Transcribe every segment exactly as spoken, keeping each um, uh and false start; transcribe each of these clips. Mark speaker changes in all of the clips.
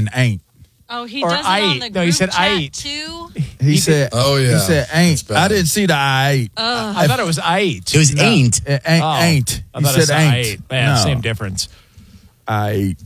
Speaker 1: and ain't.
Speaker 2: Oh, he
Speaker 3: Or
Speaker 2: does it
Speaker 3: I
Speaker 2: on
Speaker 3: ate.
Speaker 2: the
Speaker 3: No,
Speaker 2: group
Speaker 3: he said
Speaker 2: chat
Speaker 3: I ate.
Speaker 2: too.
Speaker 1: He,
Speaker 3: He
Speaker 1: said,
Speaker 4: Oh, yeah.
Speaker 1: He said ain't.
Speaker 4: That's bad.
Speaker 1: I didn't see the I ain't.
Speaker 3: I thought it was I ate.
Speaker 5: It was ain't.
Speaker 1: It ain't.
Speaker 3: Oh,
Speaker 1: ain't.
Speaker 3: I
Speaker 1: He
Speaker 3: thought it
Speaker 1: said
Speaker 3: was I
Speaker 1: ain't.
Speaker 3: ate. Yeah,
Speaker 1: No.
Speaker 3: same difference.
Speaker 1: I ate.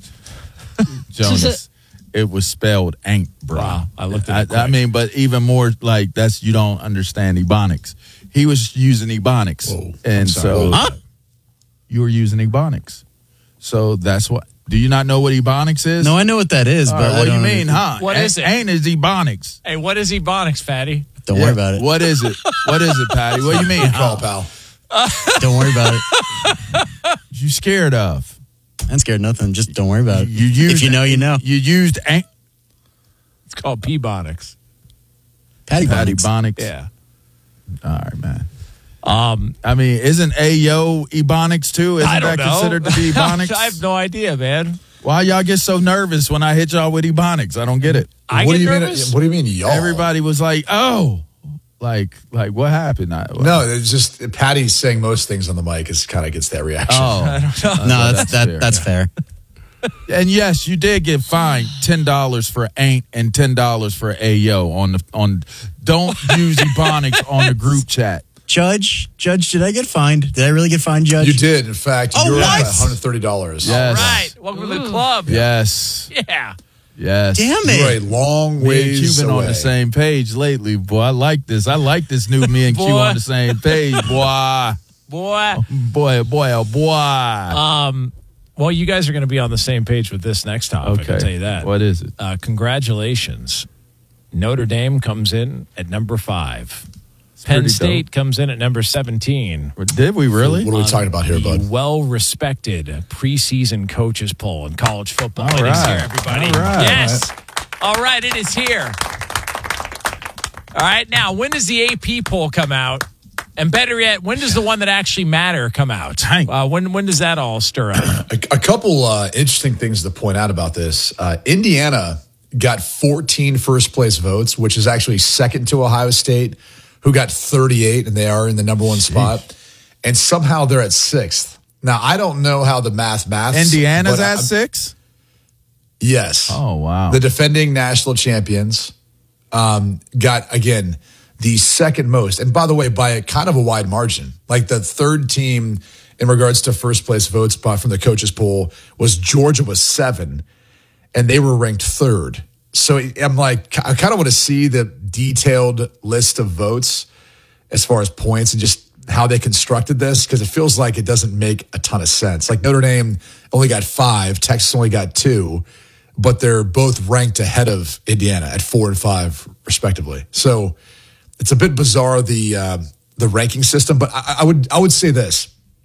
Speaker 1: Jonas. It was spelled ain't, bro.
Speaker 3: Wow, I looked at it
Speaker 1: I, I
Speaker 3: quick.
Speaker 1: mean, but even more like that's you don't understand Ebonics. He was using Ebonics,
Speaker 4: Whoa, I'm
Speaker 1: and
Speaker 4: sorry.
Speaker 1: so
Speaker 5: Huh?
Speaker 1: you were using Ebonics. So that's what. Do you not know what Ebonics is?
Speaker 5: No, I know what that is,
Speaker 1: All
Speaker 5: but
Speaker 1: right,
Speaker 5: I
Speaker 1: what do you
Speaker 5: don't-
Speaker 1: mean, huh?
Speaker 3: What
Speaker 1: ain't,
Speaker 3: is it?
Speaker 1: Ain't is Ebonics.
Speaker 3: Hey, what is Ebonics, Fatty?
Speaker 5: Don't
Speaker 1: Yeah.
Speaker 5: worry about it.
Speaker 1: What is it? What is it, Patty? What do you mean,
Speaker 4: Call,
Speaker 1: huh?
Speaker 4: pal.
Speaker 5: Don't worry about it.
Speaker 1: You scared of?
Speaker 5: I'm scared of nothing. Just don't worry about it.
Speaker 1: You used,
Speaker 5: if you know, you know.
Speaker 1: You used ain't.
Speaker 3: It's called P-Bonics.
Speaker 5: Patty
Speaker 1: Patty
Speaker 5: Bonics.
Speaker 1: Bonics.
Speaker 3: Yeah.
Speaker 1: All right, man.
Speaker 3: Um,
Speaker 1: I mean, isn't Ayo Ebonics too? Isn't
Speaker 3: I don't
Speaker 1: that
Speaker 3: know.
Speaker 1: considered to be Ebonics?
Speaker 3: I have no idea, man.
Speaker 1: Why y'all get so nervous when I hit y'all with Ebonics? I don't get it.
Speaker 3: I
Speaker 4: what
Speaker 3: get
Speaker 4: do you
Speaker 3: nervous.
Speaker 4: mean? What do you mean, y'all?
Speaker 1: Everybody was like, "Oh, like, like what happened?" I,
Speaker 4: No, it's just Patty's saying most things on the mic. Is kind of gets that reaction.
Speaker 1: Oh,
Speaker 5: No, that's,
Speaker 1: that's
Speaker 5: that,
Speaker 1: fair.
Speaker 5: that's fair.
Speaker 1: and yes, you did get fined ten dollars for ain't and ten dollars for Ayo on the on. Don't use Ebonics on the group chat.
Speaker 5: Judge, Judge, did I get fined? Did I really get fined, Judge?
Speaker 4: You did, in fact.
Speaker 5: Oh,
Speaker 4: You're
Speaker 5: what?
Speaker 4: at one hundred thirty dollars.
Speaker 1: Yes.
Speaker 3: All right. Welcome to the club.
Speaker 1: Yes,
Speaker 3: Yeah.
Speaker 1: yes.
Speaker 5: Damn
Speaker 4: You're a
Speaker 5: it.
Speaker 4: long
Speaker 1: Me and
Speaker 4: ways
Speaker 1: Q been
Speaker 4: away.
Speaker 1: on the same page lately, boy. I like this. I like this new me and Q
Speaker 3: Boy.
Speaker 1: on the same page, boy.
Speaker 3: Boy.
Speaker 1: Boy, boy, oh boy.
Speaker 3: Um, well, you guys are going to be on the same page with this next topic.
Speaker 1: okay,
Speaker 3: I'll tell you that.
Speaker 1: What is it?
Speaker 3: Uh, congratulations. Notre Dame comes in at number five. Penn
Speaker 1: pretty
Speaker 3: State comes in at number seventeen.
Speaker 1: Did we really?
Speaker 4: What are we talking about here,
Speaker 3: The
Speaker 4: bud?
Speaker 3: well-respected preseason coaches poll in college football.
Speaker 1: All
Speaker 3: It is
Speaker 1: right.
Speaker 3: here, everybody.
Speaker 1: All right.
Speaker 3: Yes. All right, it is here. All right, now, when does the A P poll come out? And better yet, when does the one that actually matter come out?
Speaker 1: Dang.
Speaker 3: Uh, when when does that all stir up?
Speaker 4: A, a couple uh, interesting things to point out about this. Uh, Indiana got fourteen first place votes, which is actually second to Ohio State, who got thirty-eight, and they are in the number one spot. And somehow they're at sixth. Now, I don't know how the math maths.
Speaker 1: Indiana's
Speaker 4: but
Speaker 1: at
Speaker 4: I'm-
Speaker 1: six?
Speaker 4: Yes.
Speaker 1: Oh, wow.
Speaker 4: The defending national champions um, got, again, the second most. And by the way, by a kind of a wide margin. Like the third team in regards to first place votes by, from the coaches poll was Georgia was seven, and they were ranked third. So I'm like, I kind of want to see the detailed list of votes as far as points and just how they constructed this, because it feels like it doesn't make a ton of sense. Like Notre Dame only got five, Texas only got two, but they're both ranked ahead of Indiana at four and five, respectively. So it's a bit bizarre, the uh, the ranking system. But I, I would I would say this: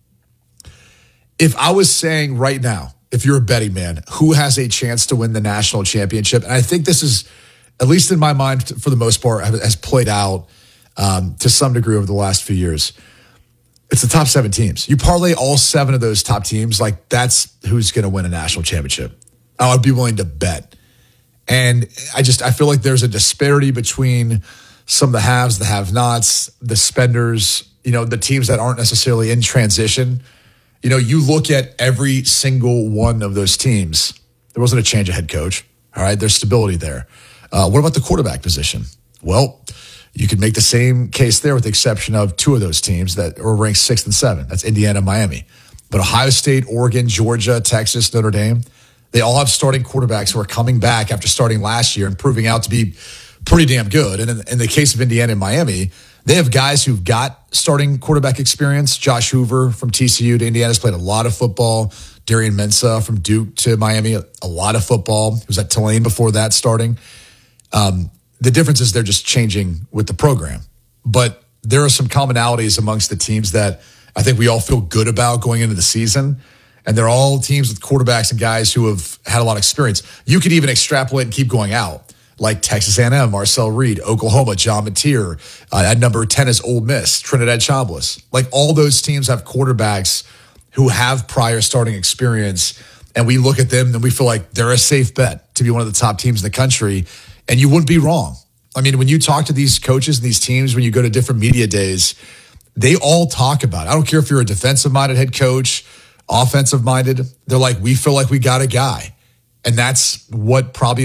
Speaker 4: if I was saying right now, if you're a betting man, who has a chance to win the national championship, and I think this is, at least in my mind, for the most part, has played out um, to some degree over the last few years. It's the top seven teams. You parlay all seven of those top teams, like that's who's going to win a national championship. I would be willing to bet. And I just, I feel like there's a disparity between some of the haves, the have-nots, the spenders, you know, the teams that aren't necessarily in transition. You know, you look at every single one of those teams. There wasn't a change of head coach. All right. There's stability there. Uh, what about the quarterback position? Well, you could make the same case there with the exception of two of those teams that are ranked sixth and seventh. That's Indiana and Miami. But Ohio State, Oregon, Georgia, Texas, Notre Dame, they all have starting quarterbacks who are coming back after starting last year and proving out to be pretty damn good. And in, in the case of Indiana and Miami, they have guys who've got starting quarterback experience. Josh Hoover from T C U to Indiana's played a lot of football. Darian Mensah from Duke to Miami, a, a lot of football. He was at Tulane before that starting. Um, the difference is they're just changing with the program. But there are some commonalities amongst the teams that I think we all feel good about going into the season. And they're all teams with quarterbacks and guys who have had a lot of experience. You could even extrapolate and keep going out, like Texas A and M, Marcel Reed, Oklahoma, John Mateer. Uh, at number ten is Ole Miss, Trinidad Chambliss. Like all those teams have quarterbacks who have prior starting experience. And we look at them and we feel like they're a safe bet to be one of the top teams in the country. And you wouldn't be wrong. I mean, when you talk to these coaches and these teams, when you go to different media days, they all talk about it. I don't care if you're a defensive-minded head coach, offensive-minded. They're like, we feel like we got a guy. And that's what probably